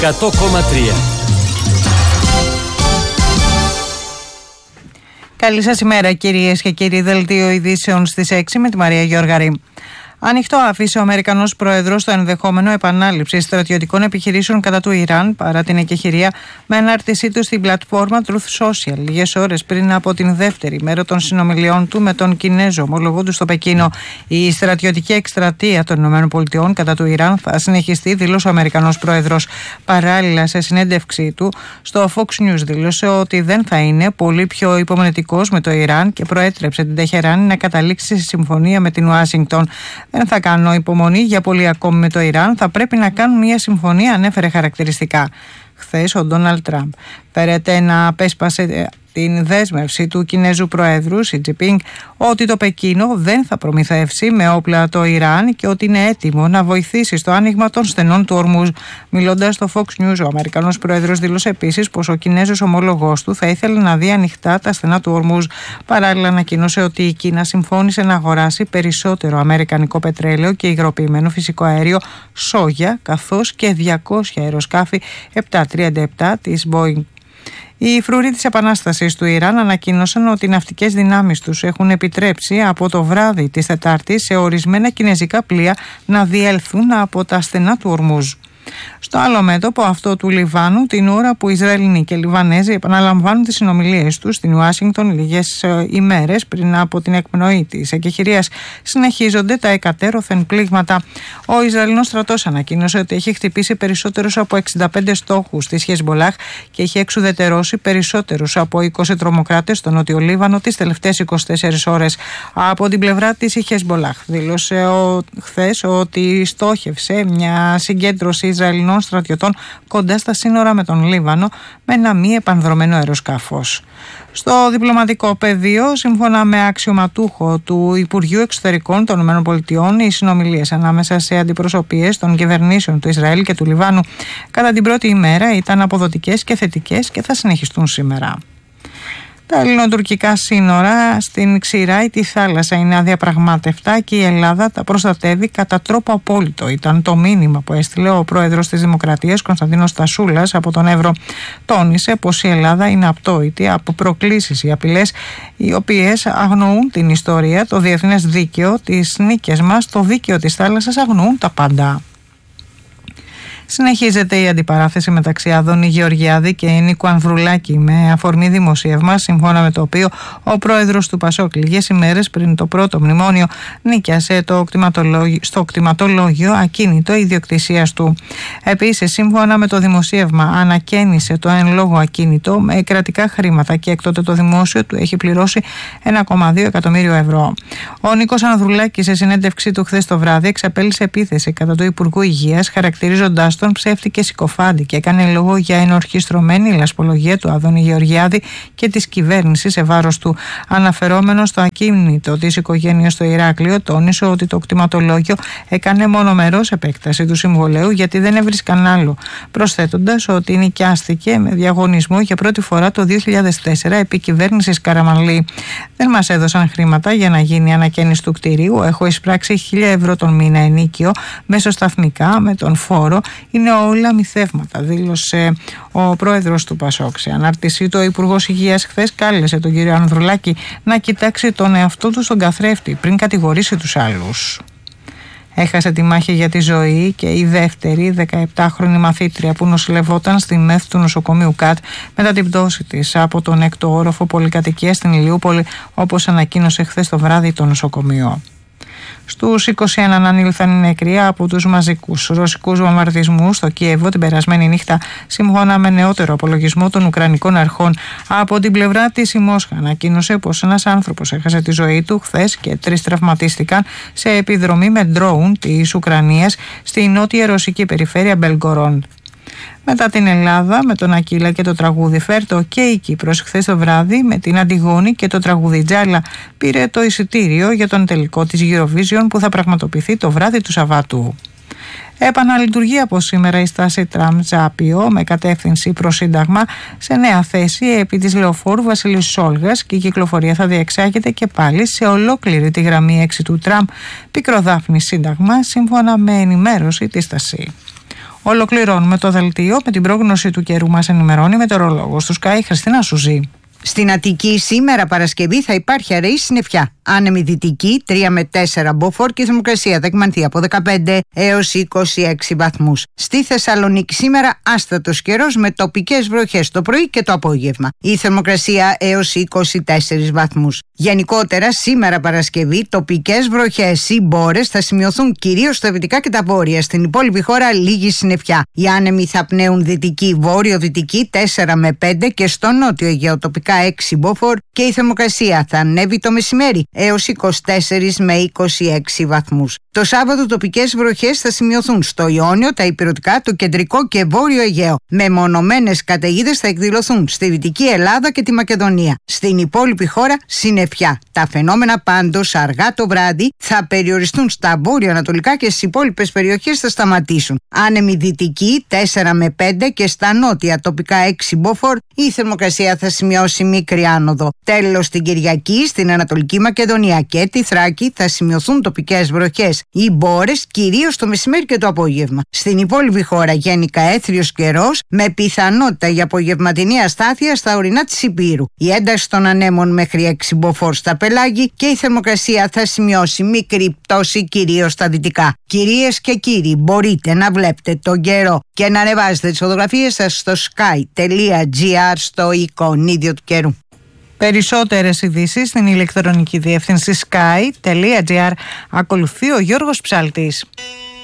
100,3. Καλή σας ημέρα κυρίες και κύριοι. Δελτίο ειδήσεων στις 6 με τη Μαρία Γιώργαρη. Ανοιχτό άφησε ο Αμερικανός Πρόεδρος το ενδεχόμενο επανάληψη στρατιωτικών επιχειρήσεων κατά του Ιράν παρά την εκεχηρία με ανάρτησή του στην πλατφόρμα Truth Social λίγες ώρες πριν από την δεύτερη μέρα των συνομιλιών του με τον Κινέζο ομολογό του στο Πεκίνο. Η στρατιωτική εκστρατεία των ΗΠΑ κατά του Ιράν θα συνεχιστεί, δήλωσε ο Αμερικανός Πρόεδρος. Παράλληλα, σε συνέντευξή του στο Fox News, δήλωσε ότι δεν θα είναι πολύ πιο υπομονετικός με το Ιράν και προέτρεψε την Τεχεράνη να καταλήξει σε συμφωνία με την Ουάσιγκτον. Δεν θα κάνω υπομονή για πολύ ακόμη με το Ιράν. Θα πρέπει να κάνουν μια συμφωνία, ανέφερε χαρακτηριστικά. Χθες ο Ντόναλντ Τραμπ φέρεται να απέσπασε την δέσμευση του Κινέζου Προέδρου Σι Τζινπίνγκ ότι το Πεκίνο δεν θα προμηθεύσει με όπλα το Ιράν και ότι είναι έτοιμο να βοηθήσει στο άνοιγμα των στενών του Ορμούζ. Μιλώντας στο Fox News, ο Αμερικανός Πρόεδρος δήλωσε επίσης πως ο Κινέζος ομόλογός του θα ήθελε να δει ανοιχτά τα στενά του Ορμούζ. Παράλληλα, ανακοίνωσε ότι η Κίνα συμφώνησε να αγοράσει περισσότερο αμερικανικό πετρέλαιο και υγροποιημένο φυσικό αέριο, σόγια, καθώς και 200 αεροσκάφη 737 της Boeing. Οι φρουροί της Επανάστασης του Ιράν ανακοίνωσαν ότι οι ναυτικές δυνάμεις τους έχουν επιτρέψει από το βράδυ της Τετάρτης σε ορισμένα κινεζικά πλοία να διέλθουν από τα στενά του Ορμούζ. Στο άλλο μέτωπο, αυτό του Λιβάνου, την ώρα που Ισραηλινοί και Λιβανέζοι επαναλαμβάνουν τις συνομιλίες τους στην Ουάσιγκτον λίγες ημέρες πριν από την εκπνοή της εκεχηρίας, συνεχίζονται τα εκατέρωθεν πλήγματα. Ο Ισραηλινός στρατός ανακοίνωσε ότι έχει χτυπήσει περισσότερους από 65 στόχους της Χεσμολάχ και έχει εξουδετερώσει περισσότερους από 20 τρομοκράτες στο Νότιο Λίβανο τις τελευταίες 24 ώρες. Από την πλευρά της η Χεσμολάχ δήλωσε χθες ότι στόχευσε μια συγκέντρωση Ισραηλινών στρατιωτών κοντά στα σύνορα με τον Λίβανο με ένα μη επανδρωμένο αεροσκάφος. Στο διπλωματικό πεδίο, σύμφωνα με αξιωματούχο του Υπουργείου Εξωτερικών των ΗΠΑ, οι συνομιλίες ανάμεσα σε αντιπροσωπείες των κυβερνήσεων του Ισραήλ και του Λιβάνου κατά την πρώτη ημέρα ήταν αποδοτικές και θετικές και θα συνεχιστούν σήμερα. Τα ελληνοτουρκικά σύνορα στην Ξηρά ή τη θάλασσα είναι αδιαπραγμάτευτα και η Ελλάδα τα προστατεύει κατά τρόπο απόλυτο. Ήταν το μήνυμα που έστειλε ο πρόεδρος της Δημοκρατίας Κωνσταντίνος Τασούλας από τον Εύρο. Τόνισε πως η Ελλάδα είναι απτόητη από προκλήσεις ή απειλές οι οποίες αγνοούν την ιστορία, το διεθνές δίκαιο, τις νίκες μας, το δίκαιο της θάλασσας, αγνοούν τα πάντα. Συνεχίζεται η αντιπαράθεση μεταξύ Άδωνη Γεωργιάδη και Νίκου Ανδρουλάκη με αφορμή δημοσίευμα σύμφωνα με το οποίο ο πρόεδρος του ΠΑΣΟΚ λίγες ημέρες πριν το πρώτο μνημόνιο νίκιασε στο κτηματολόγιο ακίνητο ιδιοκτησίας του. Επίσης, σύμφωνα με το δημοσίευμα, ανακαίνισε το εν λόγω ακίνητο με κρατικά χρήματα και έκτοτε το δημόσιο του έχει πληρώσει 1,2 εκατομμύριο ευρώ. Ο Νίκος Ανδρουλάκης, σε συνέντευξή του χθες το βράδυ, εξαπέλυσε επίθεση κατά του Υπουργού Υγείας, χαρακτηρίζοντας τον ψεύτη συκοφάντη και έκανε λόγο για ενορχιστρωμένη λασπολογία του Άδωνη Γεωργιάδη και της κυβέρνησης σε βάρος του. Αναφερόμενο στο ακίνητο της οικογένειας στο Ηράκλειο, τόνισε ότι το κτηματολόγιο έκανε μονομερός επέκταση του συμβολέου γιατί δεν έβρισκαν άλλο, προσθέτοντας ότι νοικιάστηκε με διαγωνισμό για πρώτη φορά το 2004 επί κυβέρνησης Καραμανλή. Δεν μας έδωσαν χρήματα για να γίνει ανακαίνιση του κτηρίου. Έχω εισπράξει 1.000 ευρώ τον μήνα ενίκιο μεσοσταθμικά με τον φόρο. Είναι όλα μυθεύματα, δήλωσε ο πρόεδρος του ΠΑΣΟΚ. Σε ανάρτησή του, ο Υπουργός Υγείας χθες κάλεσε τον κύριο Ανδρουλάκη να κοιτάξει τον εαυτό του στον καθρέφτη πριν κατηγορήσει τους άλλους. Έχασε τη μάχη για τη ζωή και η δεύτερη 17χρονη μαθήτρια που νοσηλευόταν στη ΜΕΘ του νοσοκομείου ΚΑΤ μετά την πτώση της από τον 6ο όροφο πολυκατοικίας στην Ηλιούπολη, όπως ανακοίνωσε χθες το βράδυ το νοσοκομείο. Στους 21 ανήλθαν οι νεκροί από τους μαζικούς ρωσικούς βομβαρδισμούς στο Κίεβο την περασμένη νύχτα, σύμφωνα με νεότερο απολογισμό των Ουκρανικών αρχών. Από την πλευρά της η Μόσχα ανακοίνωσε πως ένας άνθρωπος έχασε τη ζωή του χθες και 3 τραυματίστηκαν σε επιδρομή με ντρόουν της Ουκρανίας στη νότια ρωσική περιφέρεια Μπελγκορόντ. Μετά την Ελλάδα με τον Ακύλα και το τραγούδι Φέρτο και η Κύπρος χθες το βράδυ με την Αντιγόνη και το τραγούδι Τζάλα πήρε το εισιτήριο για τον τελικό της Eurovision που θα πραγματοποιηθεί το βράδυ του Σαββάτου. Επαναλειτουργεί από σήμερα η στάση Τραμ-Ζάπιο με κατεύθυνση προς Σύνταγμα σε νέα θέση επί της λεωφόρου Βασιλείου Σόλγας και η κυκλοφορία θα διεξάγεται και πάλι σε ολόκληρη τη γραμμή 6 του Τραμ, πικροδάφνη Σύνταγμα, σύμφωνα με ενημέρωση της στάση. Ολοκληρώνουμε το δελτίο με την πρόγνωση του καιρού. Μας ενημερώνει μετεωρολόγος του Sky, Χριστίνα Σουζή. Στην Αττική σήμερα Παρασκευή θα υπάρχει αραιή συννεφιά. Άνεμη δυτική 3 με 4 μποφόρ και η θερμοκρασία θα εκμανθεί από 15 έως 26 βαθμούς. Στη Θεσσαλονίκη σήμερα άστατος καιρός με τοπικές βροχές το πρωί και το απόγευμα. Η θερμοκρασία έως 24 βαθμούς. Γενικότερα σήμερα Παρασκευή τοπικές βροχές ή μπόρες θα σημειωθούν κυρίως στα δυτικά και τα βόρεια. Στην υπόλοιπη χώρα λίγη συννεφιά. Οι άνεμοι θα πνέουν δυτική βόρειο-δυτική 4 με 5 και στο νότιο Αιγαίο τοπικά 6 μποφόρ και η θερμοκρασία θα ανέβει το μεσημέρι έως 24 με 26 βαθμούς. Το Σάββατο τοπικές βροχές θα σημειωθούν στο Ιόνιο, τα Ηπειρωτικά, το κεντρικό και βόρειο Αιγαίο. Μεμονωμένες καταιγίδες θα εκδηλωθούν στη Δυτική Ελλάδα και τη Μακεδονία. Στην υπόλοιπη χώρα συννεφιά. Τα φαινόμενα πάντως αργά το βράδυ θα περιοριστούν στα βόρειο-ανατολικά και στις υπόλοιπες περιοχές θα σταματήσουν. Άνεμη δυτική 4 με 5 και στα νότια τοπικά 6 μποφόρ η θερμοκρασία θα σημειώσει μικρή άνοδο. Τέλος την Κυριακή στην Ανατολική Μακεδονία και τη Θράκη θα σημειωθούν τοπικές βροχές ή μπόρες κυρίως το μεσημέρι και το απόγευμα. Στην υπόλοιπη χώρα γενικά έθριος καιρός με πιθανότητα για απογευματινή αστάθεια στα ορεινά της Υπήρου. Η ένταση των ανέμων μέχρι 6 μποφόρ στα πελάγη και η θερμοκρασία θα σημειώσει μικρή πτώση κυρίως στα δυτικά. Κυρίες και κύριοι, μπορείτε να βλέπετε τον καιρό και να ανεβάζετε τις φωτογραφίες σας στο sky.gr στο εικονίδιο του καιρού. Περισσότερες ειδήσεις στην ηλεκτρονική διεύθυνση sky.gr. Ακολουθεί ο Γιώργος Ψάλτης.